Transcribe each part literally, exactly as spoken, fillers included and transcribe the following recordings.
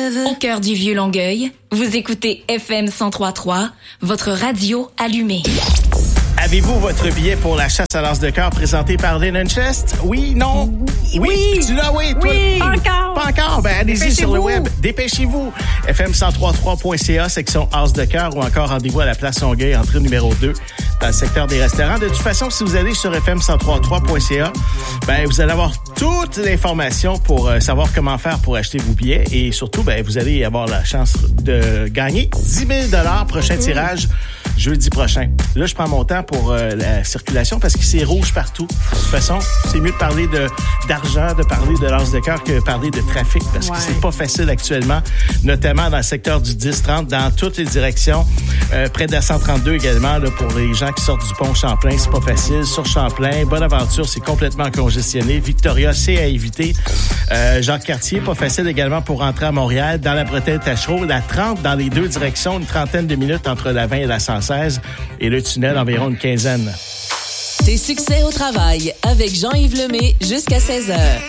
Au cœur du vieux Longueuil, vous écoutez F M cent trois point trois, votre radio allumée. Avez-vous votre billet pour la chasse à l'as de cœur présentée par Linen Chest? Oui, non? Oui! oui. Tu l'as, oui? Toi? Oui! Pas encore! Pas encore? Ben, allez-y sur le web. Dépêchez-vous! F M cent trois point trois point C A, section as de cœur, ou encore rendez-vous à la place Longueuil, entrée numéro deux, dans le secteur des restaurants. De toute façon, si vous allez sur F M cent trois point trois point C A, ben, vous allez avoir toute l'information pour euh, savoir comment faire pour acheter vos billets. Et surtout, ben, vous allez avoir la chance de gagner dix mille dollars prochain tirage. Jeudi prochain. Là, je prends mon temps pour euh, la circulation parce que c'est rouge partout. De toute façon, c'est mieux de parler de d'argent, de parler de l'as de cœur que de parler de trafic parce ouais. que c'est pas facile actuellement, notamment dans le secteur du dix trente, dans toutes les directions. Euh, près de la cent trente-deux également, là, pour les gens qui sortent du pont Champlain, c'est pas facile. Sur Champlain, Bonaventure, c'est complètement congestionné. Victoria, c'est à éviter. Euh, Jacques-Cartier, pas facile également pour rentrer à Montréal. Dans la bretelle Tachereau, la trente dans les deux directions, une trentaine de minutes entre la vingt et la cent seize. Et le tunnel, environ une quinzaine. Tes succès au travail avec Jean-Yves Lemay jusqu'à seize heures.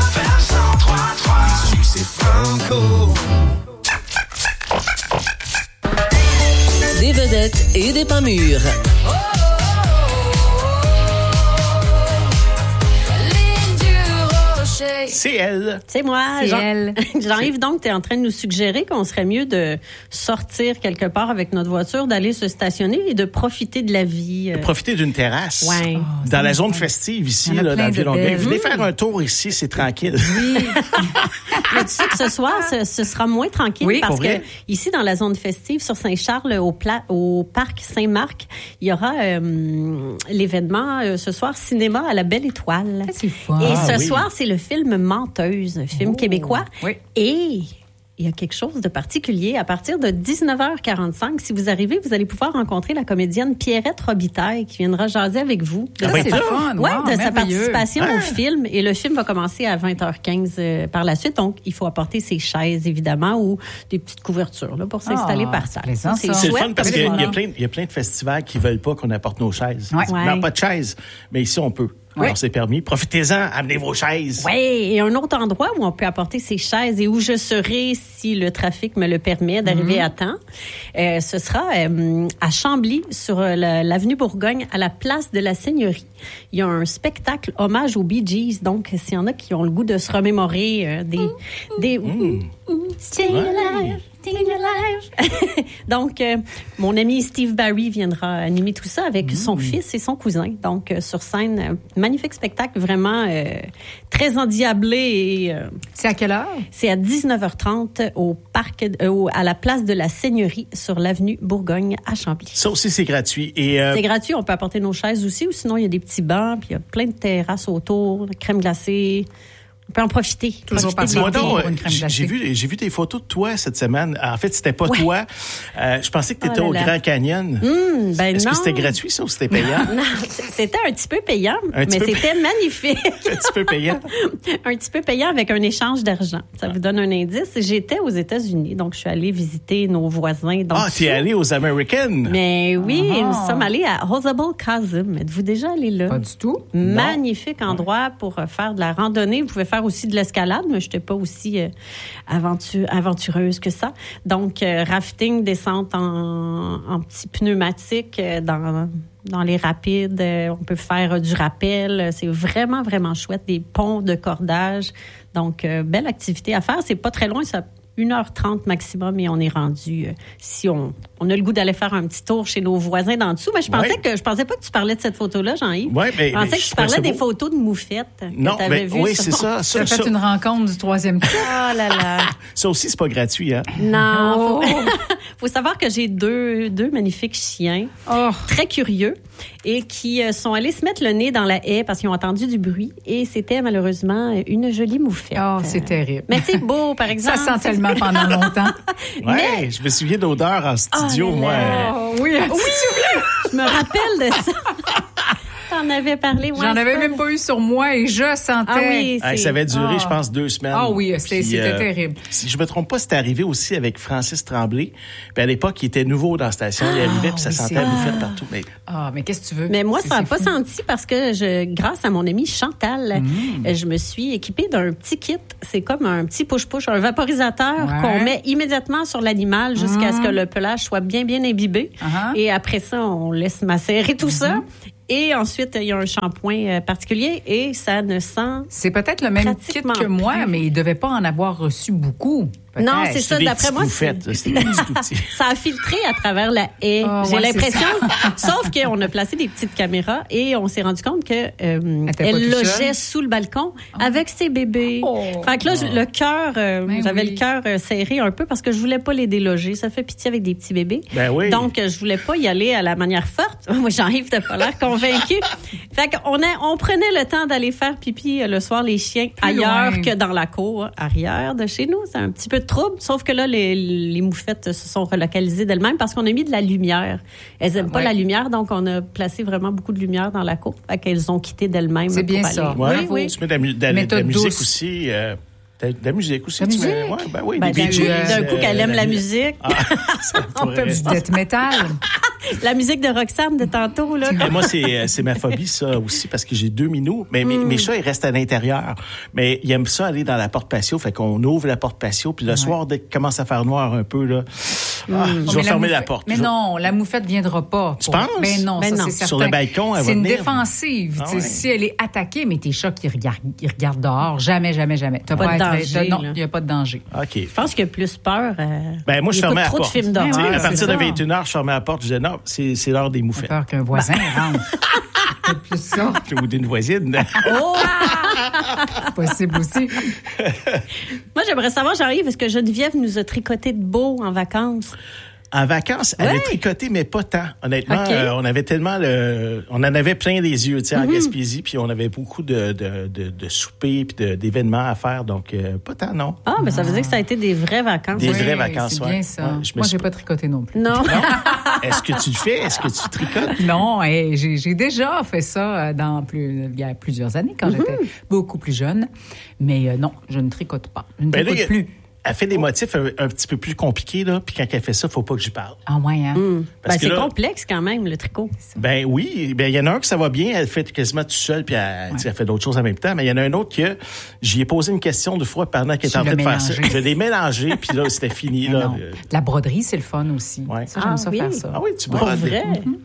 Succès franco. Des vedettes et des pas mûrs. C'est elle. C'est moi. C'est Jean- elle. Jean-Yves, donc, tu es en train de nous suggérer qu'on serait mieux de sortir quelque part avec notre voiture, d'aller se stationner et de profiter de la vie. De profiter d'une terrasse. Ouais. Oh, dans la zone festive ici, là, dans le Vieux-Longueuil. Venez mmh. faire un tour ici, c'est tranquille. Oui. Mais tu sais que ce soir, ce, ce sera moins tranquille oui, parce que vrai? ici, dans la zone festive, sur Saint-Charles, au, pla- au parc Saint-Marc, il y aura euh, l'événement euh, ce soir, cinéma à la Belle Étoile. C'est fun. Et ah, ce oui. soir, c'est le film Menteuse, un film oh. québécois. Oui. Et il y a quelque chose de particulier. À partir de dix-neuf heures quarante-cinq, si vous arrivez, vous allez pouvoir rencontrer la comédienne Pierrette Robitaille qui viendra jaser avec vous. Ah, Ça, c'est ça? fun. Oui, Wow, de sa merveilleux. participation Ah. au film. Et le film va commencer à vingt heures quinze euh, par la suite. Donc, il faut apporter ses chaises, évidemment, ou des petites couvertures là, pour s'installer Ah, par c'est terre. plaisant, ça. C'est le chouette fun parce comme qu'il y a, il y a soir. plein, il y a plein de festivals qui veulent pas qu'on apporte nos chaises. Ouais. Ils disent, non, pas de chaises. Mais ici, on peut. Oui. Alors, c'est permis. Profitez-en, amenez vos chaises. Oui, et un autre endroit où on peut apporter ses chaises et où je serai, si le trafic me le permet, d'arriver mm-hmm. à temps, euh, ce sera euh, à Chambly, sur euh, la, l'avenue Bourgogne, à la place de la Seigneurie. Il y a un spectacle hommage aux Bee Gees. Donc, s'il y en a qui ont le goût de se remémorer euh, des... des Mmh. Stay alive, stay alive. Donc, euh, mon ami Steve Barry viendra animer tout ça avec mmh. son fils et son cousin. Donc, euh, sur scène, euh, magnifique spectacle, vraiment euh, très endiablé. Et, euh, C'est à quelle heure? c'est à dix-neuf heures trente au parc, euh, au, à la place de la Seigneurie sur l'avenue Bourgogne à Chambly. Ça aussi, c'est gratuit. Et, euh, C'est gratuit, on peut apporter nos chaises aussi, ou sinon il y a des petits bancs, puis il y a plein de terrasses autour, crème glacée. On peut en profiter. Toujours profiter pas de Dis-moi l'été. donc, une crème j'ai, glacée. j'ai vu, j'ai vu des photos de toi cette semaine. En fait, c'était pas Ouais. toi. Euh, je pensais que tu étais Oh là au là. Grand Canyon. Hum, ben Est-ce non. que c'était gratuit, ça, ou c'était payant? Non, c'était un petit peu payant, Un mais petit peu c'était magnifique. Un petit peu payant. Un petit peu payant avec un échange d'argent. Ça vous donne un indice. J'étais aux États-Unis, donc je suis allée visiter nos voisins. Donc, Ah, t'es allé aux Americans? Mais oui, Ah. nous sommes allés à Rosable Chasm. Êtes-vous déjà allé là? Pas du tout. Magnifique endroit pour euh, faire de la randonnée. Vous pouvez faire aussi de l'escalade, mais je n'étais pas aussi euh, aventure, aventureuse que ça. Donc, euh, rafting, descente en, en petit pneumatique euh, dans, dans les rapides. Euh, on peut faire euh, du rappel. C'est vraiment, vraiment chouette. Des ponts de cordage. Donc, euh, belle activité à faire. C'est pas très loin, ça une heure trente maximum et on est rendu, euh, si on, on a le goût d'aller faire un petit tour chez nos voisins d'en dessous. Mais je pensais Ouais. que je pensais pas que tu parlais de cette photo-là, Jean-Yves. Ouais, mais- je pensais mais que je tu trouvais parlais ça des beau. photos de moufettes Non, que tu avais mais vues oui, sur c'est ton- ça. Tu Ça, as fait ça, une rencontre du troisième type. Oh là là. ça aussi, c'est pas gratuit, hein? Non, Oh. faut, faut savoir que j'ai deux, deux magnifiques chiens, Oh. très curieux, et qui euh, sont allés se mettre le nez dans la haie parce qu'ils ont entendu du bruit, et c'était malheureusement une jolie moufette. Oh, c'est terrible. Mais c'est beau, par exemple. Ça sent tellement pendant longtemps. Ouais, je me souviens d'odeur en studio, Oh là moi. là. Oh, oui, Oui, je me rappelle de ça. en avait parlé. Ouais, J'en avais c'est même pas eu sur moi et je sentais. Ah oui, Hey, c'est... ça avait duré, Ah. je pense, deux semaines. Ah oui, c'était, Puis, c'était euh, terrible. Si je me trompe pas, c'était arrivé aussi avec Francis Tremblay. Puis à l'époque, il était nouveau dans la station. Il arrivait, puis ça oui, sentait c'est- la moufette partout. Mais Ah, mais qu'est-ce que tu veux? Mais moi, C'est- ça n'a c'est pas fou. senti parce que je, grâce à mon amie Chantal, euh, je me suis équipée d'un petit kit. C'est comme un petit push-push, un vaporisateur Ouais. qu'on met immédiatement sur l'animal jusqu'à ce que le pelage soit bien, bien imbibé. Uh-huh. Et après ça, on laisse macérer tout ça. Et ensuite, il y a un shampoing euh, particulier et ça ne sent... C'est peut-être le même kit Pratiquement que moi, plus. mais il devait pas en avoir reçu beaucoup. Peut-être. Non, c'est ça. des D'après petites moi, moufettes, c'est- là, c'est des petits tout petits. Ça a filtré à travers la haie. Ah, J'ai ouais, c'est l'impression. Sauf qu'on a placé des petites caméras et on s'est rendu compte que euh, était pas elle toute logeait seule? sous le balcon avec ses bébés. Oh. Fait que là, je- le cœur, euh, Ben j'avais oui. le cœur euh, serré un peu parce que je voulais pas les déloger. Ça fait pitié avec des petits bébés. Ben oui. Donc, euh, je voulais pas y aller à la manière forte. Moi, Jean-Yves t'as pas l'air convaincu. Fait qu'on a, on prenait le temps d'aller faire pipi euh, le soir, les chiens, ailleurs loin. que dans la cour arrière de chez nous. C'est un petit peu de trouble. Sauf que là, les, les moufettes se sont relocalisées d'elles-mêmes parce qu'on a mis de la lumière. Elles aiment Ah, pas ouais. la lumière, donc on a placé vraiment beaucoup de lumière dans la cour. Fait qu'elles ont quitté d'elles-mêmes. C'est bien pour ça. aller- Ouais, Oui, oui. tu mets de la, mu- de la- de la Méthode musique douce. aussi. euh, de de la musique aussi. La tu musique? mets- ouais, ben oui, Ben, des d'un Bee coup, Gees, d'un coup euh, qu'elle aime la mu- musique. Ah, ça pourrait. Du death metal. La musique de Roxane de tantôt, là. Mais moi, c'est, euh, c'est ma phobie, ça aussi, parce que j'ai deux minous. Mais mes, mes chats, ils restent à l'intérieur. Mais ils aiment ça aller dans la porte patio. Fait qu'on ouvre la porte patio. Puis le soir, dès qu'il commence à faire noir un peu, là, ah, je Mais vais la fermer la moufette- porte. Mais Je- non, la moufette viendra pas. Tu pour- penses? Ben non, Ben ça non. c'est certain. Sur le balcon, elle va C'est une venir. défensive. Ah tu sais, ouais. Si elle est attaquée, mais tes chats qui regardent, ils regardent dehors, jamais, jamais, jamais. T'as Pas de à être- danger, Non, là. il n'y a pas de danger. OK. Je pense qu'il y a plus peur. euh, Ben, moi, je il fermais écoute la trop porte. de films Ben Tu sais, d'horreur. à ouais, partir c'est de ça. vingt et une heures, je fermais la porte. Je disais, non, c'est, c'est l'heure des J'ai moufettes. peur qu'un voisin rentre. C'est plus ça. Ou d'une voisine. Oh! Possible aussi. Moi, j'aimerais savoir, Jean-Yves, est-ce que Geneviève nous a tricoté de beau en vacances? En vacances, elle Ouais. a tricoté, mais pas tant. Honnêtement, OK. euh, on avait tellement le, on en avait plein les yeux, tu sais, en Mm-hmm. Gaspésie, puis on avait beaucoup de de de, de soupers puis de, d'événements à faire, donc euh, pas tant, non. Ah, mais ça veut dire que ça a été des vraies vacances. Des Oui, vraies vacances, c'est ouais. bien ça. Ouais, je me Moi, suis j'ai pas- pas tricoté non plus. Non. Est-ce que tu le fais? Est-ce que tu tricotes? Non, hey, j'ai, j'ai déjà fait ça euh, dans plus, il y a plusieurs années quand j'étais beaucoup plus jeune. Mais euh, non, je ne tricote pas. Je ne Ben là, tricote il y a- plus. Elle fait des motifs un, un petit peu plus compliqués, là, puis quand elle fait ça, faut pas que j'y parle. Ah ouais, hein? Parce Ben, que c'est là- complexe quand même, le tricot. Ben oui, ben il y en a un que ça va bien, elle fait quasiment tout seul, puis elle, tu sais, elle fait d'autres choses en même temps. Mais il y en a un autre que j'y ai posé une question deux fois pendant qu'elle était Tu en train de l'as faire ça. mélangé. Je l'ai mélangé, puis là c'était fini. Mais Là, non. Le- De la broderie, c'est le fun aussi. Ouais. Ça, j'aime Ah ça oui. faire ça. Ah oui, tu Pour brodes. vrai.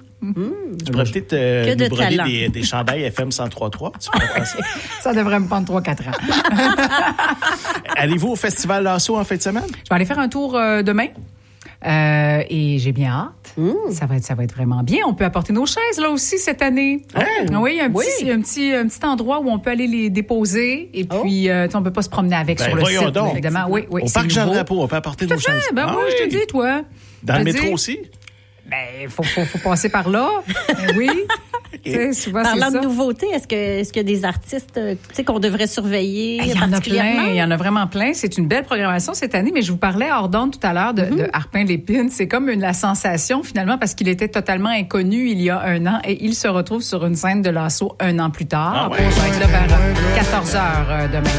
Tu pourrais peut-être euh, Que de nous broder talent. des, des chandails F M cent trois point trois. Tu pourrais faire ça. Ça devrait me prendre trois quatre ans. Allez-vous au Festival Lasso en fin de semaine? Je vais aller faire un tour euh, demain. Euh, et j'ai bien hâte. Ça va être, ça va être vraiment bien. On peut apporter nos chaises là aussi cette année. Hein? Oui, un Oui. petit, un petit, un petit endroit où on peut aller les déposer. Et puis, euh, tu sais, on peut pas se promener avec Ben, sur le voyons site, donc. évidemment. Oui, oui. Au c'est parc Jean nouveau. Drapeau, on peut apporter Tout à nos fait. chaises. Ben Ah oui, je te oui. dis, toi. Dans Je le te métro dis, aussi? Ben, faut, faut, faut passer par là. Ben oui. Tu sais, souvent, c'est Parlant ça. de nouveautés, est-ce que est-ce qu'il y a des artistes euh, tu sais, qu'on devrait surveiller Il y en a particulièrement? plein, il y en a vraiment plein. C'est une belle programmation cette année, mais je vous parlais hors d'onde tout à l'heure de, de Harpin Lépine. C'est comme une, la sensation finalement parce qu'il était totalement inconnu il y a un an et il se retrouve sur une scène de Lasso un an plus tard. Ah ouais. On va être là vers quatorze heures demain.